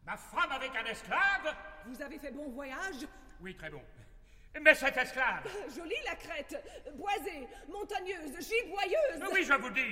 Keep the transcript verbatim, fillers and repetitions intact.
Ma femme avec un esclave? Vous avez fait bon voyage? Oui, très bon. Mais cet esclave? Jolie la crête, boisée, montagneuse, giboyeuse. Oui, je vous dis.